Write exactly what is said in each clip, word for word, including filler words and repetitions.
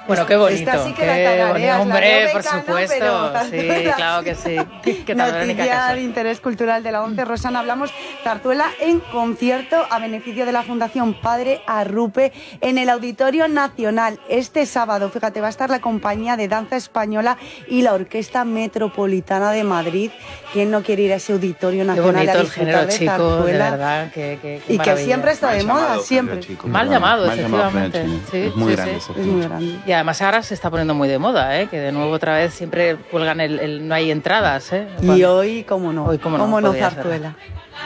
Bueno, qué bonito. Esta sí que qué la tarareas, hombre, la veo por becana, supuesto. pero Sí, zarzuela, claro que sí. Que noticia de interés cultural de la ONCE. Rosana, hablamos zarzuela en concierto a beneficio de la Fundación Padre Arrupe en el Auditorio Nacional. Este sábado, fíjate, va a estar la Compañía de Danza Española y la Orquesta Metropolitana de Madrid. ¿Quién no quiere ir a ese Auditorio Nacional a disfrutar de chico, zarzuela? De verdad, que, que, y que siempre está mal de moda, llamado, siempre. Chico, mal bueno, llamado, mal efectivamente. Llamado, sí, es muy sí, grande. sí. Es muy grande. Y además ahora se está poniendo muy de moda, ¿eh? Que de nuevo otra vez siempre cuelgan el, el no hay entradas, ¿eh? Y hoy, cómo no, hoy, cómo no, cómo no podía zarzuela.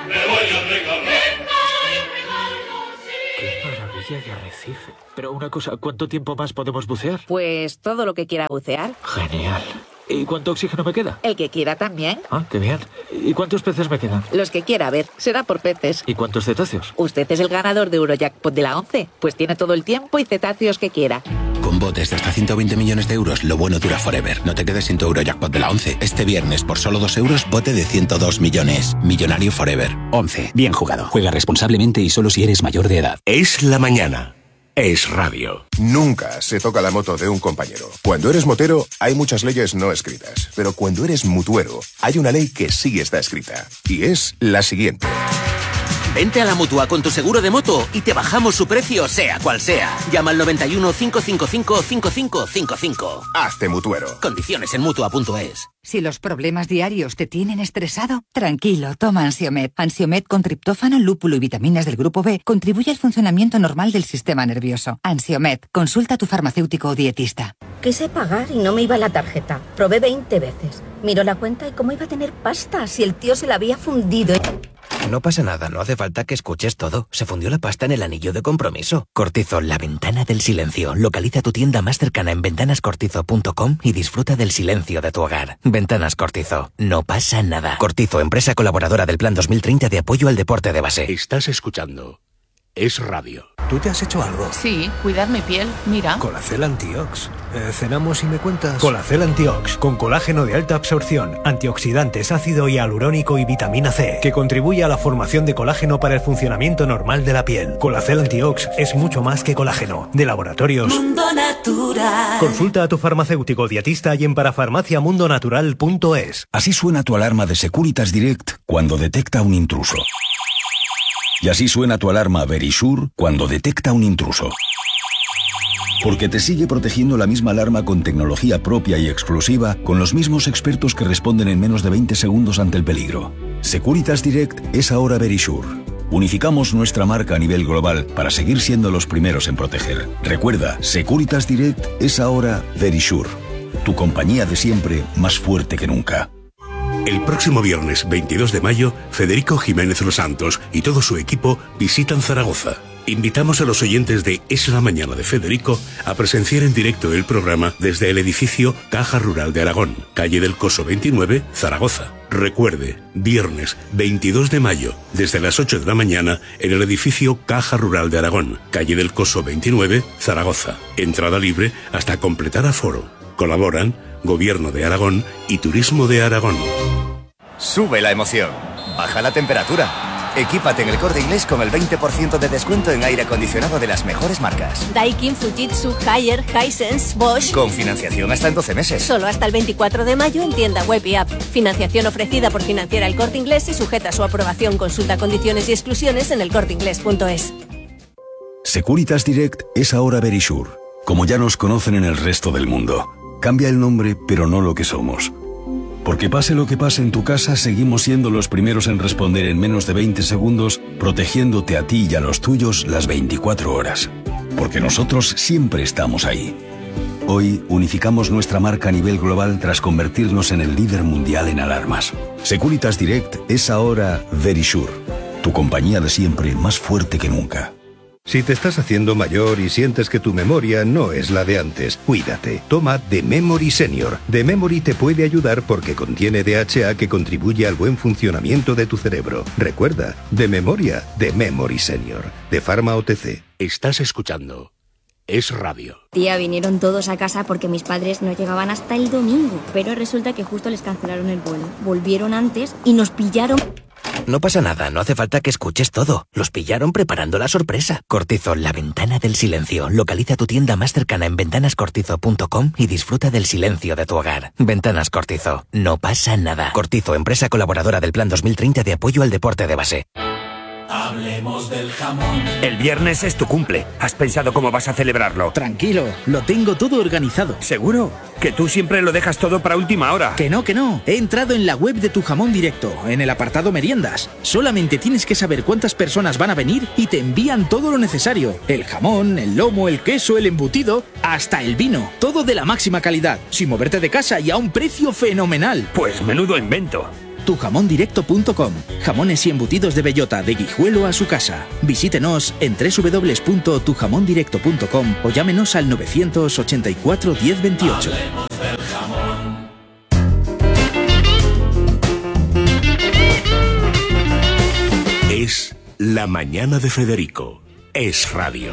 Qué maravilla de arrecife. Pero una cosa, ¿cuánto tiempo más podemos bucear? Pues todo lo que quiera bucear. Genial. ¿Y cuánto oxígeno me queda? El que quiera también. Ah, qué bien. ¿Y cuántos peces me quedan? Los que quiera, a ver, será por peces. ¿Y cuántos cetáceos? Usted es el ganador de Eurojackpot de la ONCE, pues tiene todo el tiempo y cetáceos que quiera. Con botes de hasta ciento veinte millones de euros, lo bueno dura forever. No te quedes sin tu Eurojackpot de la ONCE. Este viernes, por solo dos euros, bote de ciento dos millones. Millonario forever. ONCE. Bien jugado. Juega responsablemente y solo si eres mayor de edad. Es la mañana. Es radio. Nunca se toca la moto de un compañero. Cuando eres motero, hay muchas leyes no escritas. Pero cuando eres mutuero, hay una ley que sí está escrita. Y es la siguiente. Vente a la Mutua con tu seguro de moto y te bajamos su precio, sea cual sea. Llama al noventa y uno, cinco cinco cinco, cinco cinco cinco cinco. Hazte mutuero. Condiciones en Mutua punto es. Si los problemas diarios te tienen estresado, tranquilo, toma Ansiomed. Ansiomed con triptófano, lúpulo y vitaminas del grupo B contribuye al funcionamiento normal del sistema nervioso. Ansiomed, consulta a tu farmacéutico o dietista. Quise pagar y no me iba la tarjeta. Probé veinte veces. Miró la cuenta y cómo iba a tener pasta si el tío se la había fundido. No pasa nada, no hace falta que escuches todo. Se fundió la pasta en el anillo de compromiso. Cortizo, la ventana del silencio. Localiza tu tienda más cercana en ventanas cortizo punto com y disfruta del silencio de tu hogar. Ventanas Cortizo. No pasa nada. Cortizo, empresa colaboradora del Plan dos mil treinta de apoyo al deporte de base. Estás escuchando. Es radio. ¿Tú te has hecho algo? Sí, cuidar mi piel, mira. Colacel Antiox. Eh, cenamos y me cuentas. Colacel Antiox, con colágeno de alta absorción, antioxidantes, ácido hialurónico y vitamina C, que contribuye a la formación de colágeno para el funcionamiento normal de la piel. Colacel Antiox es mucho más que colágeno. De laboratorios Mundo Natural. Consulta a tu farmacéutico dietista y en parafarmacia mundo natural punto es. Así suena tu alarma de Securitas Direct cuando detecta un intruso. Y así suena tu alarma Verisure cuando detecta un intruso. Porque te sigue protegiendo la misma alarma con tecnología propia y exclusiva, con los mismos expertos que responden en menos de veinte segundos ante el peligro. Securitas Direct es ahora Verisure. Unificamos nuestra marca a nivel global para seguir siendo los primeros en proteger. Recuerda, Securitas Direct es ahora Verisure. Tu compañía de siempre más fuerte que nunca. El próximo viernes veintidós de mayo, Federico Jiménez Los Santos y todo su equipo visitan Zaragoza. Invitamos a los oyentes de Es la Mañana de Federico a presenciar en directo el programa desde el edificio Caja Rural de Aragón, calle del Coso veintinueve, Zaragoza. Recuerde, viernes veintidós de mayo, desde las ocho de la mañana, en el edificio Caja Rural de Aragón, calle del Coso veintinueve, Zaragoza. Entrada libre hasta completar aforo. Colaboran Gobierno de Aragón y Turismo de Aragón. Sube la emoción, baja la temperatura. Equípate en El Corte Inglés con el veinte por ciento de descuento en aire acondicionado de las mejores marcas. Daikin, Fujitsu, Haier, Hisense, Bosch. Con financiación hasta en doce meses. Solo hasta el veinticuatro de mayo en tienda web y app. Financiación ofrecida por Financiera El Corte Inglés y sujeta a su aprobación. Consulta condiciones y exclusiones en el corte inglés punto es. Securitas Direct es ahora Verisure, como ya nos conocen en el resto del mundo. Cambia el nombre, pero no lo que somos. Porque pase lo que pase en tu casa, seguimos siendo los primeros en responder en menos de veinte segundos, protegiéndote a ti y a los tuyos las veinticuatro horas. Porque nosotros siempre estamos ahí. Hoy unificamos nuestra marca a nivel global tras convertirnos en el líder mundial en alarmas. Securitas Direct es ahora Verisure, tu compañía de siempre más fuerte que nunca. Si te estás haciendo mayor y sientes que tu memoria no es la de antes, cuídate. Toma The Memory Senior. The Memory te puede ayudar porque contiene D H A que contribuye al buen funcionamiento de tu cerebro. Recuerda, de memoria, The Memory Senior. De Pharma O T C. Estás escuchando. Es radio. Tía, vinieron todos a casa porque mis padres no llegaban hasta el domingo. Pero resulta que justo les cancelaron el vuelo. Volvieron antes y nos pillaron... No pasa nada, no hace falta que escuches todo. Los pillaron preparando la sorpresa. Cortizo, la ventana del silencio. Localiza tu tienda más cercana en ventanas cortizo punto com y disfruta del silencio de tu hogar. Ventanas Cortizo. No pasa nada. Cortizo, empresa colaboradora del Plan dos mil treinta de apoyo al deporte de base. Hablemos del jamón. El viernes es tu cumple. ¿Has pensado cómo vas a celebrarlo? Tranquilo, lo tengo todo organizado. ¿Seguro? Que tú siempre lo dejas todo para última hora. Que no, que no. He entrado en la web de Tu Jamón Directo, en el apartado meriendas. Solamente tienes que saber cuántas personas van a venir y te envían todo lo necesario. El jamón, el lomo, el queso, el embutido, hasta el vino. Todo de la máxima calidad, sin moverte de casa y a un precio fenomenal. Pues menudo invento. tu jamón directo punto com. Jamones y embutidos de bellota, de Guijuelo a su casa. Visítenos en doble u doble u doble u punto tu jamón directo punto com o llámenos al novecientos ochenta y cuatro diez veintiocho. Hablemos del jamón. Es La Mañana de Federico. Es radio.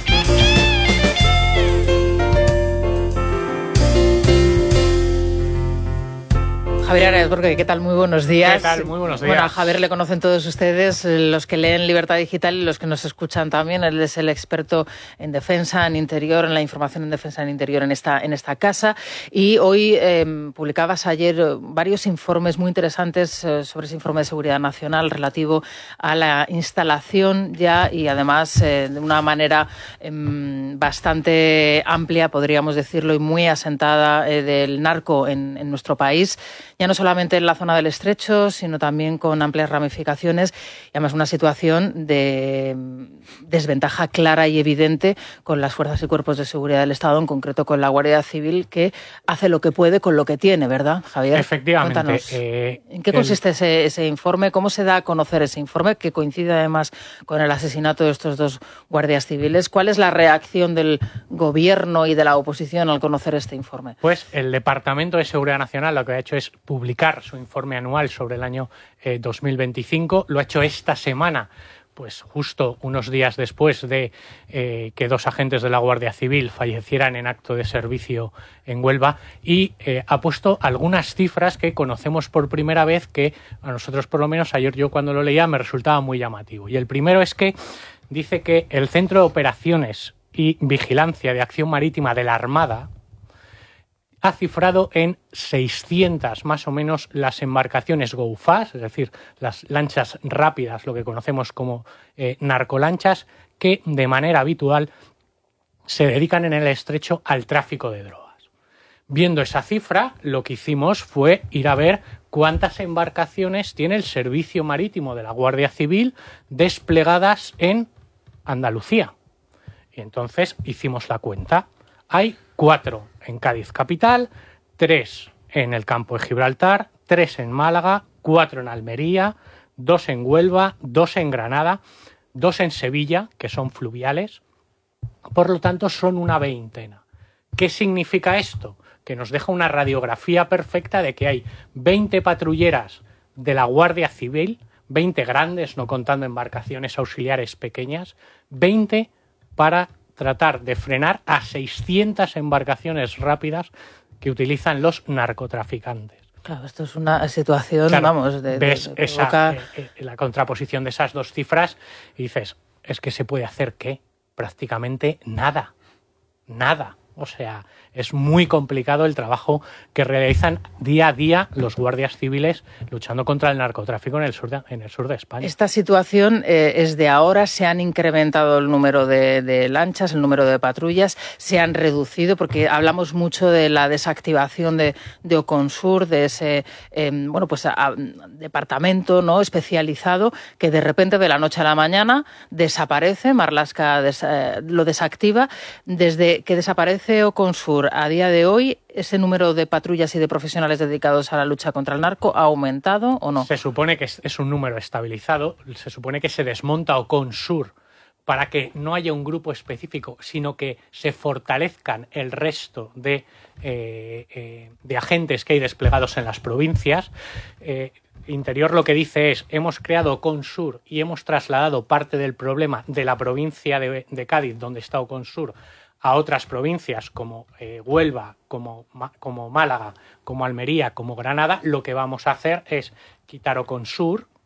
Javier Arias, ¿qué tal? Muy buenos días. ¿Qué tal? Muy buenos días. Bueno, a Javier le conocen todos ustedes, los que leen Libertad Digital y los que nos escuchan también. Él es el experto en defensa, en interior, en la información en defensa en interior en esta, en esta casa. Y hoy eh, publicabas ayer varios informes muy interesantes eh, sobre ese informe de seguridad nacional relativo a la instalación ya y además eh, de una manera eh, bastante amplia, podríamos decirlo, y muy asentada eh, del narco en, en nuestro país. Ya no solamente en la zona del Estrecho, sino también con amplias ramificaciones y además una situación de desventaja clara y evidente con las fuerzas y cuerpos de seguridad del Estado, en concreto con la Guardia Civil, que hace lo que puede con lo que tiene, ¿verdad, Javier? Efectivamente. Cuéntanos, eh, ¿en qué consiste el... ese, ese informe? ¿Cómo se da a conocer ese informe, que coincide además con el asesinato de estos dos guardias civiles? ¿Cuál es la reacción del Gobierno y de la oposición al conocer este informe? Pues el Departamento de Seguridad Nacional lo que ha hecho es publicar su informe anual sobre el año eh, dos mil veinticinco. Lo ha hecho esta semana, pues justo unos días después de eh, que dos agentes de la Guardia Civil fallecieran en acto de servicio en Huelva, y eh, ha puesto algunas cifras que conocemos por primera vez, que a nosotros, por lo menos ayer yo cuando lo leía, me resultaba muy llamativo. Y el primero es que dice que el Centro de Operaciones y Vigilancia de Acción Marítima de la Armada ha cifrado en seiscientas más o menos las embarcaciones go fast, es decir, las lanchas rápidas, lo que conocemos como eh, narcolanchas, que de manera habitual se dedican en el Estrecho al tráfico de drogas. Viendo esa cifra, lo que hicimos fue ir a ver cuántas embarcaciones tiene el Servicio Marítimo de la Guardia Civil desplegadas en Andalucía. Y entonces hicimos la cuenta. Hay cuatro en Cádiz capital, tres en el campo de Gibraltar, tres en Málaga, cuatro en Almería, dos en Huelva, dos en Granada, dos en Sevilla, que son fluviales. Por lo tanto, son una veintena. ¿Qué significa esto? Que nos deja una radiografía perfecta de que hay veinte patrulleras de la Guardia Civil, veinte grandes, no contando embarcaciones auxiliares pequeñas, veinte para tratar de frenar a seiscientas embarcaciones rápidas que utilizan los narcotraficantes. Claro, esto es una situación, claro, vamos, de, ves de, de esa, provoca... eh, eh, la contraposición de esas dos cifras y dices, es que se puede hacer ¿qué? Prácticamente nada, nada. O sea, es muy complicado el trabajo que realizan día a día los guardias civiles luchando contra el narcotráfico en el sur de, en el sur de España. Esta situación eh, es de ahora, se han incrementado el número de, de lanchas, el número de patrullas, se han reducido, porque hablamos mucho de la desactivación de, de Oconsur, de ese eh, bueno pues a, a, departamento no especializado que de repente de la noche a la mañana desaparece. Marlaska des, eh, lo desactiva. Desde que desaparece Oconsur a día de hoy, ¿ese número de patrullas y de profesionales dedicados a la lucha contra el narco ha aumentado o no? Se supone que es un número estabilizado, se supone que se desmonta Oconsur para que no haya un grupo específico, sino que se fortalezcan el resto de, eh, eh, de agentes que hay desplegados en las provincias. Eh, Interior lo que dice es, hemos creado Oconsur y hemos trasladado parte del problema de la provincia de, de Cádiz, donde está Oconsur, a otras provincias como eh, Huelva, como, como Málaga, como Almería, como Granada. Lo que vamos a hacer es quitar Oconsur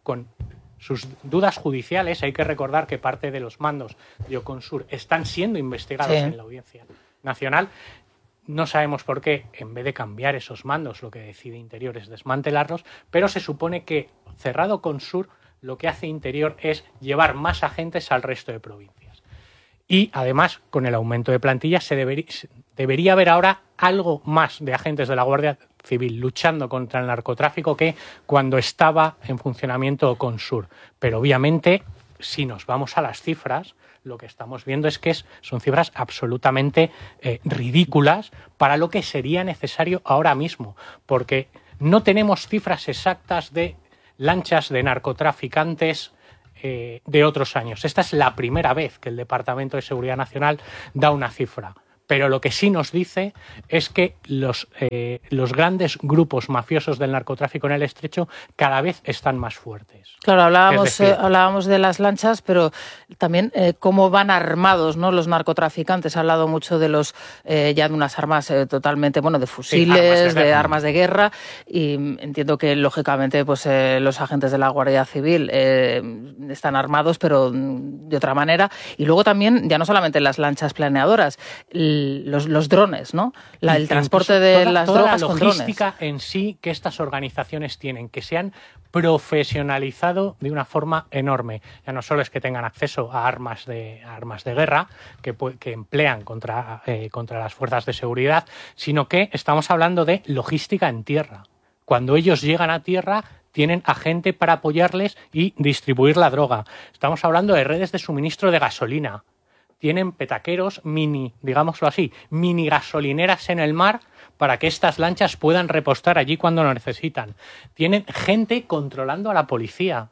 con sus dudas judiciales. Hay que recordar que parte de los mandos de Oconsur están siendo investigados sí. en la Audiencia Nacional. No sabemos por qué, en vez de cambiar esos mandos, lo que decide Interior es desmantelarlos, pero se supone que, cerrado Oconsur, lo que hace Interior es llevar más agentes al resto de provincias. Y, además, con el aumento de plantillas, se debería, debería haber ahora algo más de agentes de la Guardia Civil luchando contra el narcotráfico que cuando estaba en funcionamiento Oconsur. Pero, obviamente, si nos vamos a las cifras, lo que estamos viendo es que es, son cifras absolutamente eh, ridículas para lo que sería necesario ahora mismo, porque no tenemos cifras exactas de lanchas de narcotraficantes eh, de otros años. Esta es la primera vez que el Departamento de Seguridad Nacional da una cifra. Pero lo que sí nos dice es que los, eh, los grandes grupos mafiosos del narcotráfico en el Estrecho cada vez están más fuertes. Claro, hablábamos, decir, eh, hablábamos de las lanchas, pero también eh, cómo van armados, ¿no?, los narcotraficantes. Ha hablado mucho de los eh, ya de unas armas eh, totalmente, bueno, de fusiles, sí, armas de, de armas de guerra, y entiendo que lógicamente pues eh, los agentes de la Guardia Civil eh, están armados, pero de otra manera. Y luego también, ya no solamente las lanchas planeadoras, Los, los drones, ¿no? La, el transporte de toda, las toda drogas la con drones. logística en sí que estas organizaciones tienen, que se han profesionalizado de una forma enorme. Ya no solo es que tengan acceso a armas de, a armas de guerra que, que emplean contra, eh, contra las fuerzas de seguridad, sino que estamos hablando de logística en tierra. Cuando ellos llegan a tierra, tienen a gente para apoyarles y distribuir la droga. Estamos hablando de redes de suministro de gasolina. Tienen petaqueros mini, digámoslo así, mini gasolineras en el mar para que estas lanchas puedan repostar allí cuando lo necesitan. Tienen gente controlando a la policía,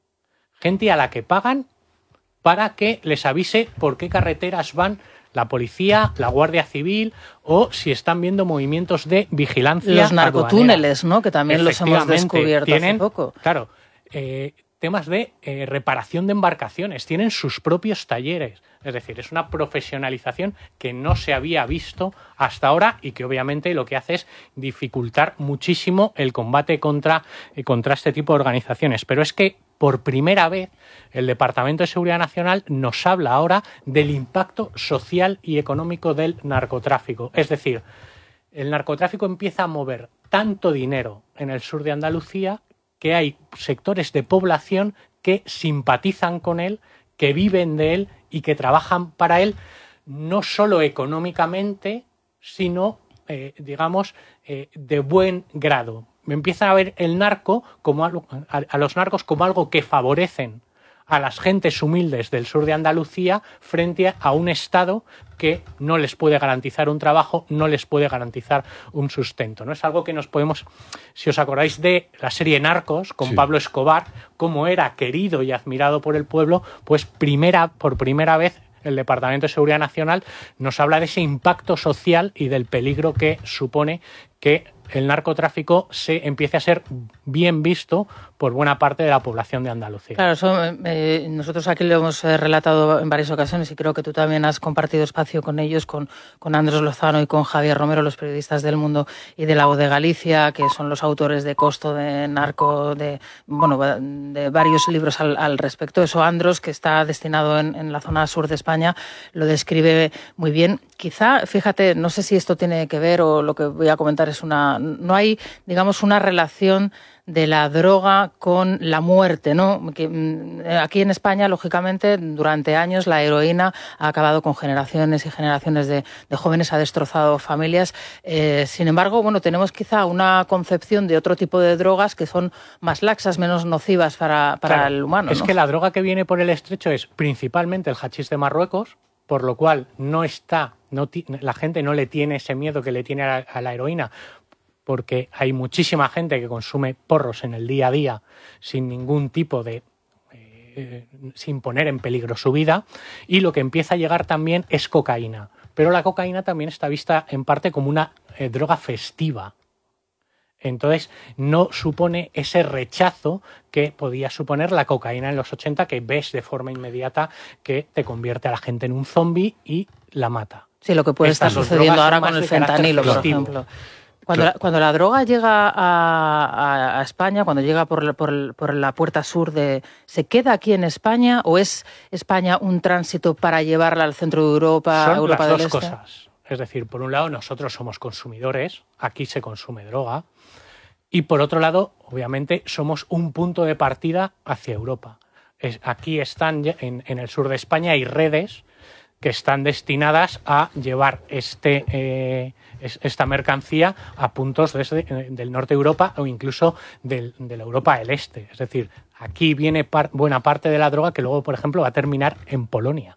gente a la que pagan para que les avise por qué carreteras van la policía, la Guardia Civil, o si están viendo movimientos de vigilancia. Los narcotúneles, ¿no?, que también los hemos descubierto tienen, hace poco. Claro, eh, temas de eh, reparación de embarcaciones, tienen sus propios talleres. Es decir, es una profesionalización que no se había visto hasta ahora y que obviamente lo que hace es dificultar muchísimo el combate contra, eh, contra este tipo de organizaciones. Pero es que por primera vez el Departamento de Seguridad Nacional nos habla ahora del impacto social y económico del narcotráfico. Es decir, el narcotráfico empieza a mover tanto dinero en el sur de Andalucía que hay sectores de población que simpatizan con él, que viven de él y que trabajan para él, no solo económicamente, sino, eh, digamos, eh, de buen grado. Empiezan a ver el narco como algo, a, a los narcos como algo que favorecen a las gentes humildes del sur de Andalucía frente a un Estado que no les puede garantizar un trabajo, no les puede garantizar un sustento, ¿no? Es algo que nos podemos, si os acordáis de la serie Narcos, con sí. Pablo Escobar, cómo era querido y admirado por el pueblo, pues primera, por primera vez el Departamento de Seguridad Nacional nos habla de ese impacto social y del peligro que supone que el narcotráfico se empiece a ser bien visto por buena parte de la población de Andalucía. Claro, eso, eh, nosotros aquí lo hemos eh, relatado en varias ocasiones y creo que tú también has compartido espacio con ellos, con, con Andrés Lozano y con Javier Romero, los periodistas del Mundo y de La Voz de Galicia, que son los autores de Costo, de Narco, de bueno de varios libros al, al respecto. Eso Andros, que está destinado en, en la zona sur de España, lo describe muy bien. Quizá, fíjate, no sé si esto tiene que ver o lo que voy a comentar es una... No hay, digamos, una relación de la droga con la muerte, ¿no? Que aquí en España, lógicamente, durante años la heroína ha acabado con generaciones y generaciones de, de jóvenes, ha destrozado familias. Eh, sin embargo, bueno, tenemos quizá una concepción de otro tipo de drogas que son más laxas, menos nocivas para, para claro, el humano, es ¿no? que la droga que viene por el estrecho es principalmente el hachís de Marruecos, por lo cual no está, no la gente no le tiene ese miedo que le tiene a la, a la heroína, porque hay muchísima gente que consume porros en el día a día sin ningún tipo de... Eh, sin poner en peligro su vida, y lo que empieza a llegar también es cocaína. Pero la cocaína también está vista en parte como una eh, droga festiva. Entonces no supone ese rechazo que podía suponer la cocaína en los ochenta, que ves de forma inmediata que te convierte a la gente en un zombi y la mata. Sí, lo que puede Estas estar sucediendo ahora con el fentanilo, por ejemplo. Cuando, la, cuando la droga llega a, a, a España, cuando llega por la, por, por la puerta sur, de, ¿se queda aquí en España o es España un tránsito para llevarla al centro de Europa, Son Europa las del dos Este? cosas. Es decir, por un lado, nosotros somos consumidores, aquí se consume droga, y por otro lado, obviamente, somos un punto de partida hacia Europa. Es, aquí están, en, en el sur de España, hay redes que están destinadas a llevar este, eh, esta mercancía a puntos desde, del norte de Europa o incluso del, de la Europa del Este. Es decir, aquí viene par, buena parte de la droga que luego, por ejemplo, va a terminar en Polonia.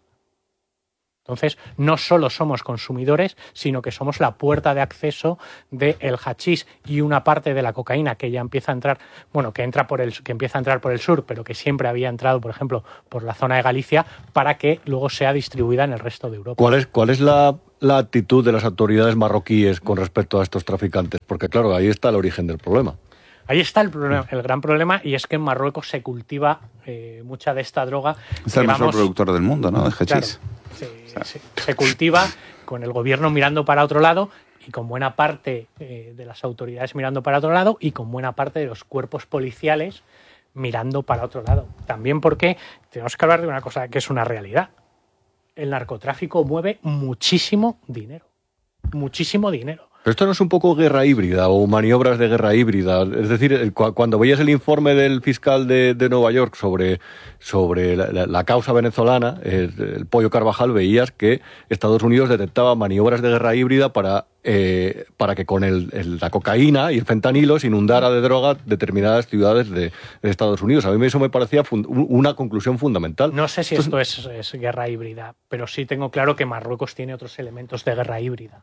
Entonces, no solo somos consumidores, sino que somos la puerta de acceso del hachís y una parte de la cocaína que ya empieza a entrar, bueno, que entra por el, que empieza a entrar por el sur, pero que siempre había entrado, por ejemplo, por la zona de Galicia, para que luego sea distribuida en el resto de Europa. ¿Cuál es, cuál es la, la actitud de las autoridades marroquíes con respecto a estos traficantes? Porque, claro, ahí está el origen del problema. Ahí está el, problema, el gran problema, y es que en Marruecos se cultiva eh, mucha de esta droga. Es el mayor productor del mundo, ¿no? De hachís. Claro, se, se, se cultiva con el gobierno mirando para otro lado y con buena parte eh, de las autoridades mirando para otro lado y con buena parte de los cuerpos policiales mirando para otro lado. También porque tenemos que hablar de una cosa que es una realidad. El narcotráfico mueve muchísimo dinero. Muchísimo dinero. ¿Pero esto no es un poco guerra híbrida o maniobras de guerra híbrida? Es decir, cu cuando veías el informe del fiscal de, de Nueva York sobre, sobre la, la, la causa venezolana, el, el Pollo Carvajal, veías que Estados Unidos detectaba maniobras de guerra híbrida para, eh, para que con el, el, la cocaína y el fentanilo se inundara de droga determinadas ciudades de, de Estados Unidos. A mí eso me parecía una conclusión fundamental. No sé si esto es, es guerra híbrida, pero sí tengo claro que Marruecos tiene otros elementos de guerra híbrida,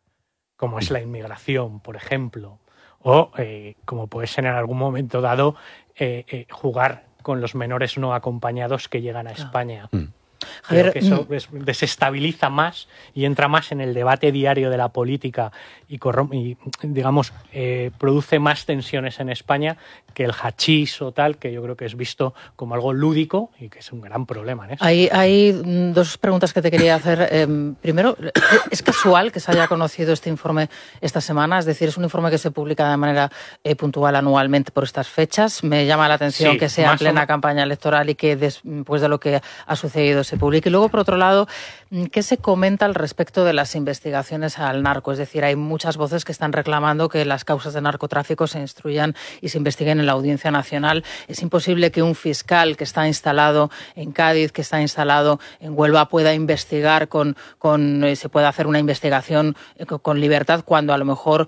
como es la inmigración, por ejemplo, o eh, como puede ser en algún momento dado eh, eh, jugar con los menores no acompañados que llegan a España. Mm. Creo que eso mm. desestabiliza más y entra más en el debate diario de la política y, y digamos, eh, produce más tensiones en España que el hachís o tal, que yo creo que es visto como algo lúdico y que es un gran problema en eso. Hay, hay dos preguntas que te quería hacer. Eh, primero, ¿es casual que se haya conocido este informe esta semana? Es decir, es un informe que se publica de manera eh, puntual anualmente por estas fechas. Me llama la atención sí, que sea en plena campaña electoral y que después de lo que ha sucedido se publique. Y luego, por otro lado, ¿qué se comenta al respecto de las investigaciones al narco? Es decir, hay muchas voces que están reclamando que las causas de narcotráfico se instruyan y se investiguen en la Audiencia Nacional. Es imposible que un fiscal que está instalado en Cádiz, que está instalado en Huelva, pueda investigar con, con eh, se pueda hacer una investigación eh, con libertad cuando a lo mejor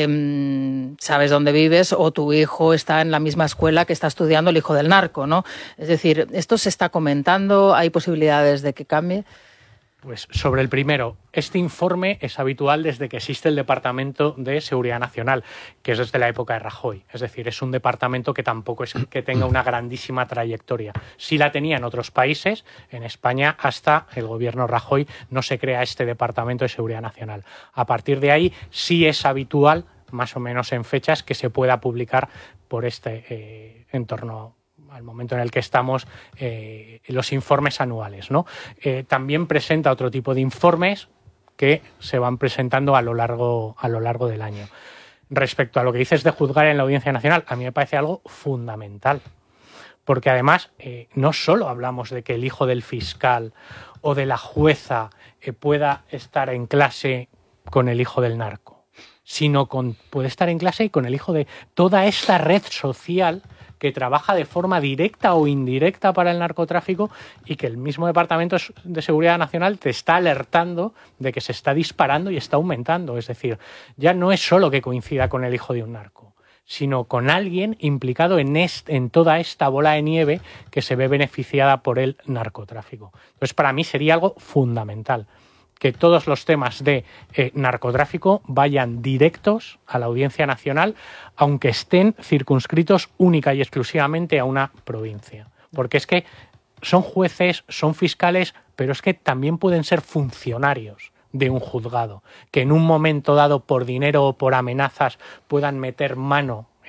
eh, sabes dónde vives o tu hijo está en la misma escuela que está estudiando el hijo del narco, ¿no? Es decir, esto se está comentando, hay posibilidades de que cambie. Pues sobre el primero, este informe es habitual desde que existe el Departamento de Seguridad Nacional, que es desde la época de Rajoy. Es decir, es un departamento que tampoco es que tenga una grandísima trayectoria. Sí la tenía en otros países, en España hasta el gobierno Rajoy no se crea este Departamento de Seguridad Nacional. A partir de ahí sí es habitual, más o menos en fechas, que se pueda publicar por este eh, entorno al momento en el que estamos, eh, los informes anuales, ¿no? Eh, también presenta otro tipo de informes que se van presentando a lo largo, a lo largo del año. Respecto a lo que dices de juzgar en la Audiencia Nacional, a mí me parece algo fundamental, porque además eh, no solo hablamos de que el hijo del fiscal o de la jueza eh, pueda estar en clase con el hijo del narco, sino con, puede estar en clase con el hijo de toda esta red social que trabaja de forma directa o indirecta para el narcotráfico y que el mismo Departamento de Seguridad Nacional te está alertando de que se está disparando y está aumentando. Es decir, ya no es solo que coincida con el hijo de un narco, sino con alguien implicado en, este, en toda esta bola de nieve que se ve beneficiada por el narcotráfico. Entonces, para mí sería algo fundamental que todos los temas de eh, narcotráfico vayan directos a la Audiencia Nacional, aunque estén circunscritos única y exclusivamente a una provincia. Porque es que son jueces, son fiscales, pero es que también pueden ser funcionarios de un juzgado, que en un momento dado, por dinero o por amenazas, puedan meter mano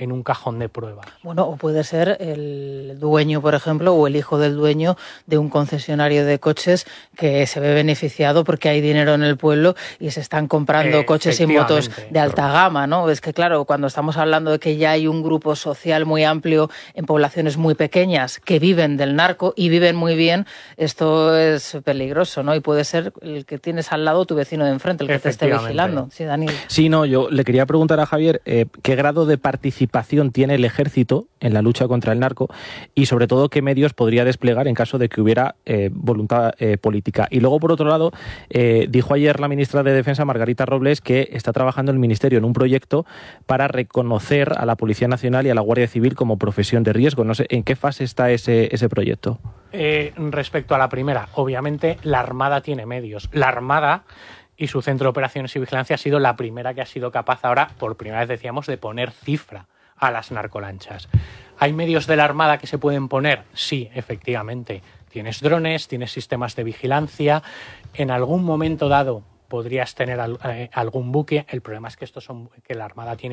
en un cajón de pruebas. Bueno, o puede ser el dueño, por ejemplo, o el hijo del dueño de un concesionario de coches que se ve beneficiado porque hay dinero en el pueblo y se están comprando eh, coches y motos de alta gama, ¿no? Es que, claro, cuando estamos hablando de que ya hay un grupo social muy amplio en poblaciones muy pequeñas que viven del narco y viven muy bien, esto es peligroso, ¿no? Y puede ser el que tienes al lado, tu vecino de enfrente, el que te esté vigilando. Sí, Daniel. Sí, no, yo le quería preguntar a Javier eh, qué grado de participación tiene el ejército en la lucha contra el narco y, sobre todo, qué medios podría desplegar en caso de que hubiera eh, voluntad eh, política. Y luego, por otro lado, eh, dijo ayer la ministra de Defensa, Margarita Robles, que está trabajando el Ministerio en un proyecto para reconocer a la Policía Nacional y a la Guardia Civil como profesión de riesgo. No sé, ¿en qué fase está ese, ese proyecto? Eh, respecto a la primera, obviamente la Armada tiene medios. La Armada y su Centro de Operaciones y Vigilancia ha sido la primera que ha sido capaz ahora, por primera vez decíamos, de poner cifra a las narcolanchas. ¿Hay medios de la Armada que se pueden poner? Sí, efectivamente. Tienes drones, tienes sistemas de vigilancia. En algún momento dado podrías tener al, eh, algún buque. El problema es que estos son que la Armada tiene